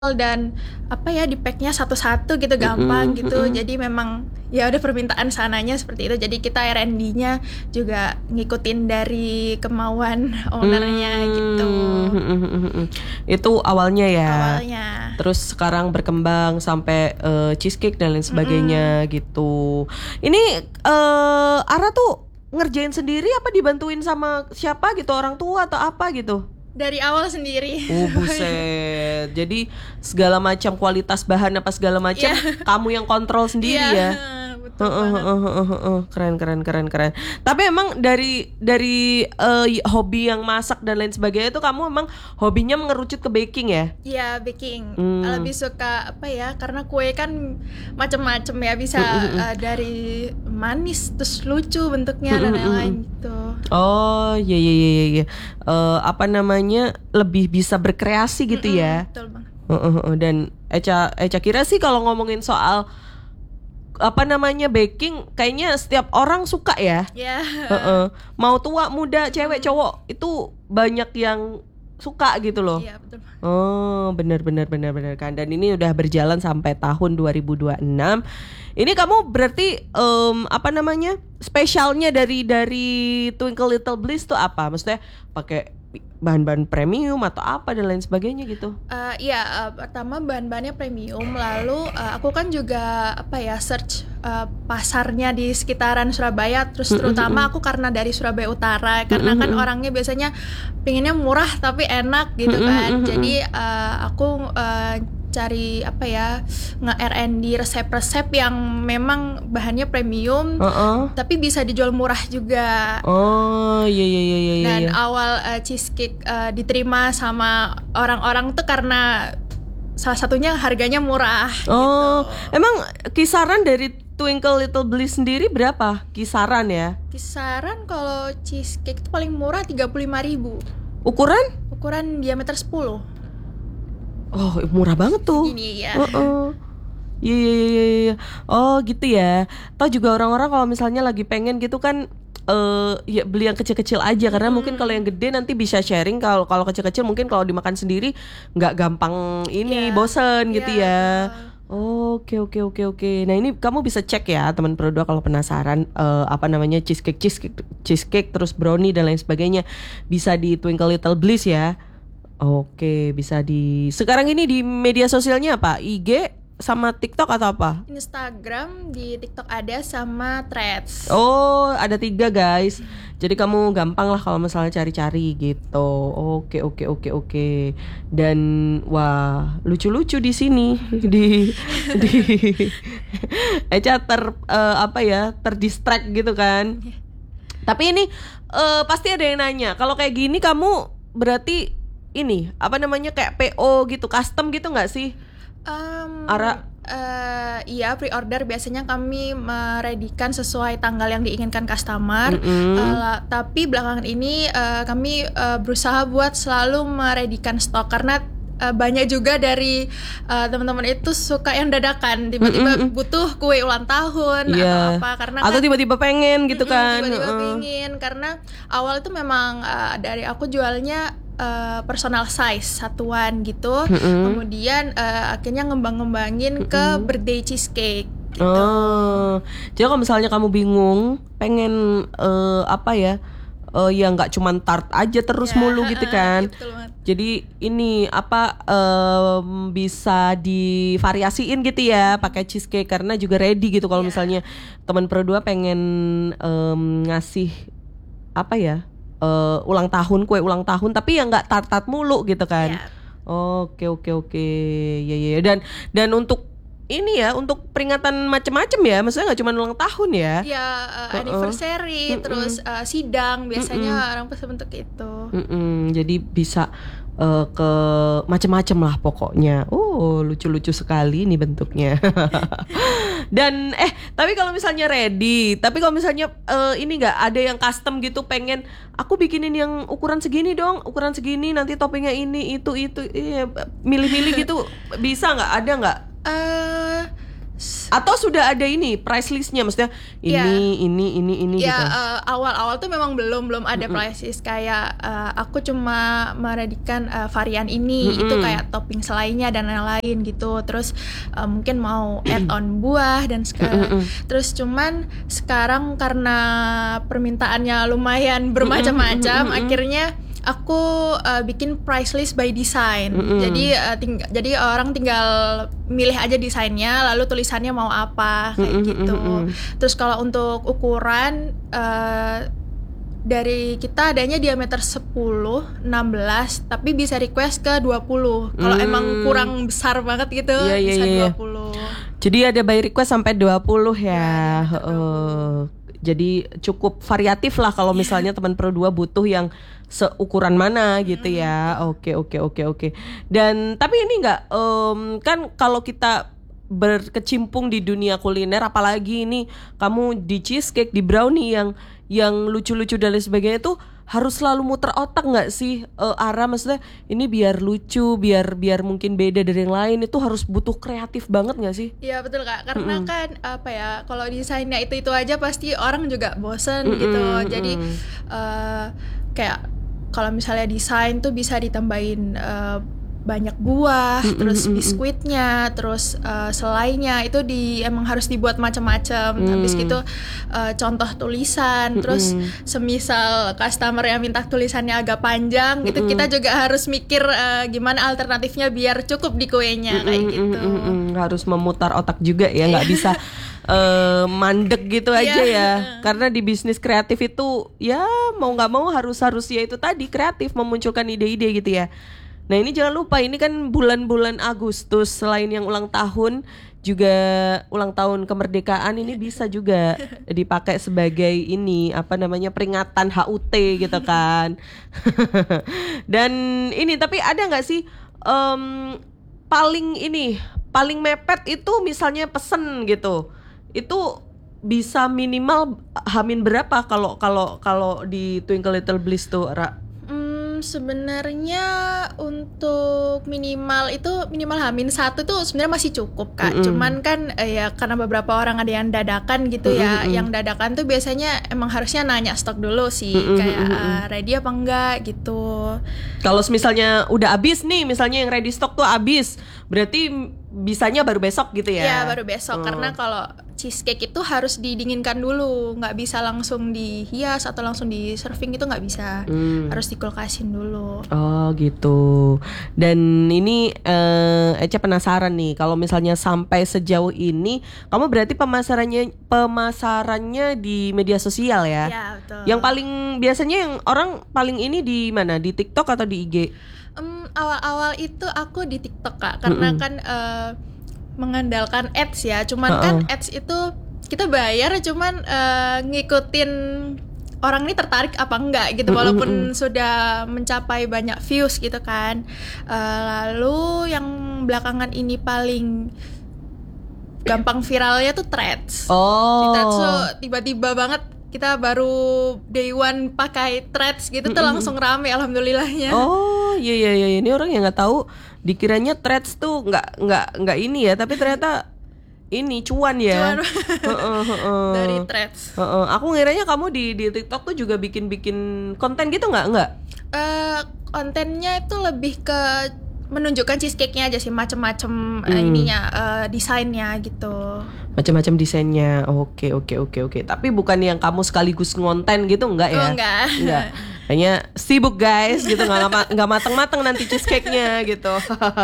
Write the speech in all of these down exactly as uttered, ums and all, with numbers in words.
dan apa ya, di-pack-nya satu-satu gitu, gampang Mm-mm, gitu. mm-mm. Jadi memang ya udah permintaan sananya seperti itu. Jadi kita R and D-nya juga ngikutin dari kemauan ownernya gitu. Hmm, mm, mm, mm, mm. Itu awalnya ya. Awalnya. Terus sekarang berkembang sampai eh, cheesecake dan lain sebagainya gitu. Ini eh Ara tuh ngerjain sendiri apa dibantuin sama siapa gitu, orang tua atau apa gitu? Dari awal sendiri. Oh buset. Jadi segala macam kualitas bahan apa segala macam Iya. kamu yang kontrol sendiri Iya, ya. betul Heeh, banget. heeh, heeh, heeh. Keren keren keren keren. Tapi emang dari dari eh, hobi yang masak dan lain sebagainya itu kamu emang hobinya mengerucut ke baking ya? Iya, baking. Hmm. Lebih suka apa ya? Karena kue kan macam-macam ya, bisa uh, dari manis terus lucu bentuknya dan lain-lain gitu. Oh iya iya iya iya. Eh, apa namanya, lebih bisa berkreasi gitu Mm-mm, ya? betul banget. Heeh, heeh. Dan Eca Eca kira sih kalau ngomongin soal apa namanya baking, kayaknya setiap orang suka ya. Ya. Heeh. Mau tua muda cewek cowok itu banyak yang suka gitu loh. Iya, betul. Oh benar benar benar benar kan. Dan ini udah berjalan sampai tahun dua ribu dua puluh enam. Ini kamu berarti em, apa namanya, spesialnya dari dari Twinkle Little Bliss tuh apa? Maksudnya pakai bahan-bahan premium atau apa dan lain sebagainya gitu? Uh, iya, uh, pertama bahan-bahannya premium. Lalu uh, aku kan juga apa ya, search uh, pasarnya di sekitaran Surabaya. Terus terutama aku karena dari Surabaya Utara, karena kan orangnya biasanya pinginnya murah tapi enak gitu kan. Jadi uh, aku uh, cari apa ya, nge-R and D resep-resep yang memang bahannya premium, Uh-uh. tapi bisa dijual murah juga. Oh iya iya iya iya. Dan iya. awal uh, cheesecake uh, diterima sama orang-orang tuh karena salah satunya harganya murah. Oh, gitu. emang kisaran dari Twinkle Little Bliss sendiri berapa? Kisaran ya? Kisaran kalau cheesecake itu paling murah tiga puluh lima ribu. Ukuran? Ukuran diameter sepuluh. Oh, murah banget tuh. Gini ya. Uh-uh. Iya iya iya iya. Oh, gitu ya. Tahu juga orang-orang kalau misalnya lagi pengen gitu kan, eh ya beli yang kecil-kecil aja, karena mungkin kalau yang gede nanti bisa sharing. Kalau kalau kecil-kecil mungkin kalau dimakan sendiri nggak gampang ini, Iya. bosen gitu Iya, ya. betul. Oke oke oke oke. Nah ini kamu bisa cek ya teman Produa kalau penasaran eh, apa namanya cheesecake cheesecake cheesecake terus brownie dan lain sebagainya, bisa di Twinkle Little Bliss ya. Oke, bisa di sekarang ini di media sosialnya apa? I G sama TikTok atau apa? Instagram, di TikTok ada, sama Threads. Oh, ada tiga guys. Jadi kamu gampang lah kalau misalnya cari-cari gitu. Oke, oke, oke, oke. Dan wah, lucu-lucu di sini di di Eca ter eh, apa ya, terdistract gitu kan. Tapi ini eh, pasti ada yang nanya. Kalau kayak gini kamu berarti ini apa namanya, kayak P O gitu, custom gitu nggak sih? Um, Ara. uh, iya, pre-order biasanya kami meredikan sesuai tanggal yang diinginkan customer. Mm-mm. Uh, tapi belakangan ini uh, kami uh, berusaha buat selalu meredikan stok, karena uh, banyak juga dari uh, teman-teman itu suka yang dadakan, tiba-tiba Mm-mm. butuh kue ulang tahun Iya. atau apa, karena Atau kan tiba-tiba pengen gitu Mm-mm, kan. tiba-tiba Heeh. pingin. Karena awal itu memang uh, dari aku jualnya uh, personal size satuan gitu. Kemudian uh, akhirnya ngembang-ngembangin ke birthday cheesecake gitu. Oh, jadi kalau misalnya kamu bingung, pengen eh, apa ya, eh, ya nggak cuman tart aja terus Ya, mulu gitu kan. iya, betul banget. Jadi ini apa, em, bisa divariasiin gitu ya, pakai cheesecake karena juga ready gitu. Kalau Ya. misalnya teman Produa pengen em, ngasih apa ya, eh, ulang tahun, kue ulang tahun, tapi ya nggak tart-tart mulu gitu kan. Ya. Oke oke oke, ya ya. Dan dan untuk ini ya, untuk peringatan macam-macam ya, maksudnya nggak cuma ulang tahun ya. Ya, uh, Uh-uh. anniversary, Mm-mm. terus uh, sidang, biasanya orang pesen bentuk itu. Mm-mm, jadi bisa eh, ke macam-macam lah pokoknya. Oh lucu-lucu sekali nih bentuknya. Dan eh tapi kalau misalnya ready, tapi kalau misalnya eh, ini nggak ada yang custom gitu, pengen aku bikinin yang ukuran segini dong, ukuran segini, nanti toppingnya ini itu itu, iya, milih-milih gitu bisa nggak? Ada nggak? Eh, Atau sudah ada ini price listnya, maksudnya ini Ya. ini ini ini Ya gitu. eh, awal-awal tuh memang belum belum ada price list, kayak eh, aku cuma meredikan eh, varian ini, Mm-mm. itu kayak topping selainnya dan lain-lain gitu. Terus eh, mungkin mau add on buah dan segala. Mm-mm. Terus cuman sekarang karena permintaannya lumayan bermacam-macam, Mm-mm. akhirnya aku uh, bikin price list by design. Mm-mm. Jadi uh, ting- jadi orang tinggal milih aja desainnya, lalu tulisannya mau apa kayak Mm-mm, gitu. mm-mm. Terus kalau untuk ukuran uh, dari kita adanya diameter sepuluh, enam belas, tapi bisa request ke dua puluh. Kalau Hmm. emang kurang besar banget gitu, Iya, iya, bisa iya. dua puluh. Jadi ada by request sampai dua puluh ya. Ya, diameter Heeh. Jadi cukup variatif lah kalau misalnya teman Pro dua butuh yang seukuran mana gitu ya. Oke oke oke oke. Dan tapi ini enggak em, kan kalau kita berkecimpung di dunia kuliner, apalagi ini kamu di cheesecake, di brownie yang yang lucu-lucu dan lain sebagainya itu harus selalu muter otak nggak sih, eh, Ara? Maksudnya ini biar lucu, biar biar mungkin beda dari yang lain, itu harus butuh kreatif banget nggak sih? Iya betul Kak, karena Mm-mm. kan apa ya, kalau desainnya itu-itu aja pasti orang juga bosen Mm-mm, gitu. Jadi mm-mm. eh, kayak kalau misalnya desain tuh bisa ditambahin eh, banyak buah, Mm-mm, terus mm-mm. biskuitnya, terus eh, selainya itu di emang harus dibuat macam-macam. Habis Mm. gitu eh, contoh tulisan, terus Mm-mm. semisal customer yang minta tulisannya agak panjang, itu Mm-mm. kita juga harus mikir eh, gimana alternatifnya biar cukup di kuenya kayak Mm-mm, gitu. mm-mm, mm-mm. Harus memutar otak juga ya, nggak bisa eh, mandek gitu aja Iya. ya. Karena di bisnis kreatif itu ya mau nggak mau harus harus ya itu tadi, kreatif, memunculkan ide-ide gitu ya. Nah ini jangan lupa, ini kan bulan-bulan Agustus, selain yang ulang tahun juga ulang tahun kemerdekaan, ini bisa juga dipakai sebagai ini apa namanya, peringatan H U T gitu kan. Dan ini tapi ada nggak sih em, paling ini paling mepet itu misalnya pesen gitu, itu bisa minimal hamin berapa kalau kalau kalau di Twinkle Little Bliss tuh, Ra? Hmm, sebenarnya untuk minimal itu minimal hamin satu tuh sebenarnya masih cukup Kak. Mm-mm. Cuman kan eh, ya karena beberapa orang ada yang dadakan gitu ya. Mm-mm. Yang dadakan tuh biasanya emang harusnya nanya stok dulu sih, Mm-mm, kayak mm-mm. ah, ready apa enggak gitu. Kalau misalnya udah habis nih, misalnya yang ready stock tuh habis, berarti bisanya baru besok gitu ya? Ya baru besok, Oh. karena kalau cheesecake itu harus didinginkan dulu, nggak bisa langsung dihias atau langsung di serving, itu nggak bisa, Hmm. harus dikulkasin dulu. Oh gitu. Dan ini eh, Eca penasaran nih, kalau misalnya sampai sejauh ini, kamu berarti pemasarannya pemasarannya di media sosial ya? Ya betul. Yang paling biasanya yang orang paling ini di mana? Di TikTok atau di I G? Em, awal-awal itu aku di TikTok Kak, karena Mm-mm. kan eh, mengandalkan ads ya. Cuman Uh-uh. kan ads itu kita bayar, cuman eh, ngikutin orang ini tertarik apa enggak gitu, Mm-mm, walaupun mm-mm. sudah mencapai banyak views gitu kan. Eh, lalu yang belakangan ini paling gampang viralnya tuh Threads. Di Threads tuh Oh. tiba-tiba banget kita baru day one pakai Threads gitu tuh Mm-mm. langsung rame alhamdulillahnya. Oh, iya iya iya, ini orang yang nggak tahu, dikiranya Threads tuh nggak nggak nggak ini ya, tapi ternyata ini cuan ya. Cuan. Heeh, heeh. Dari Threads. Heeh, aku ngiranya kamu di di TikTok tuh juga bikin-bikin konten gitu, nggak nggak? Eh, kontennya itu lebih ke menunjukkan cheesecake-nya aja sih, macem-macem eh, Hmm. ininya, eh, desainnya gitu. Macam-macam desainnya. Oke oke oke oke. Tapi bukan yang kamu sekaligus ngonten gitu, enggak ya? Oh enggak. Enggak. Kayaknya sibuk guys gitu, nggak nggak nggak matang-matang nanti cheesecake-nya gitu.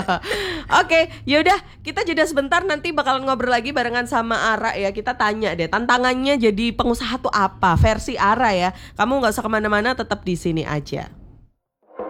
Oke, yaudah kita jeda sebentar, nanti bakalan ngobrol lagi barengan sama Ara ya. Kita tanya deh tantangannya jadi pengusaha tuh apa versi Ara ya. Kamu nggak usah kemana-mana, tetap di sini aja.